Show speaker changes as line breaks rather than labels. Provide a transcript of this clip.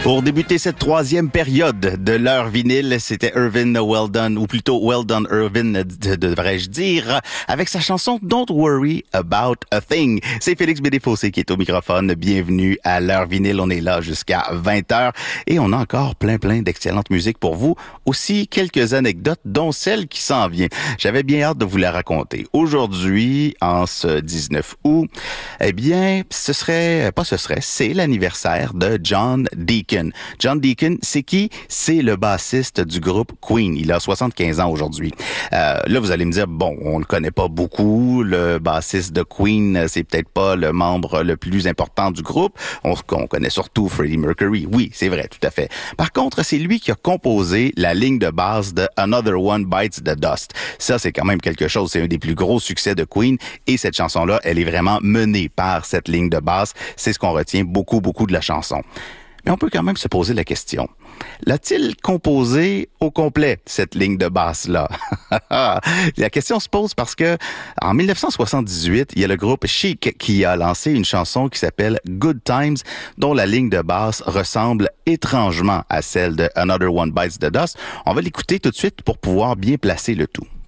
Pour débuter cette troisième période de l'heure vinyle, c'était Irvin Well Done, ou plutôt Well Done Irvin, devrais-je dire, avec sa chanson Don't Worry About a Thing. C'est Félix Bédéfossé qui est au microphone. Bienvenue à l'heure vinyle. On est là jusqu'à 20h et on a encore plein d'excellentes musiques pour vous. Aussi, quelques anecdotes, dont celle qui s'en vient. J'avais bien hâte de vous la raconter. Aujourd'hui, en ce 19 août, eh bien, c'est l'anniversaire de John Deacon. John Deacon, c'est qui? C'est le bassiste du groupe Queen. Il a 75 ans aujourd'hui. Là, vous allez me dire, bon, on le connaît pas beaucoup. Le bassiste de Queen, c'est peut-être pas le membre le plus important du groupe. On connaît surtout Freddie Mercury. Oui, c'est vrai, tout à fait. Par contre, c'est lui qui a composé la ligne de basse de Another One Bites the Dust. Ça, c'est quand même quelque chose. C'est un des plus gros succès de Queen. Et cette chanson-là, elle est vraiment menée par cette ligne de basse. C'est ce qu'on retient beaucoup de la chanson. Mais on peut quand même se poser la question. L'a-t-il composé au complet, cette ligne de basse-là? La question se pose parce que, en 1978, il y a le groupe Chic qui a lancé une chanson qui s'appelle Good Times, dont la ligne de basse ressemble étrangement à celle de Another One Bites the Dust. On va l'écouter tout de suite pour pouvoir bien placer le tout.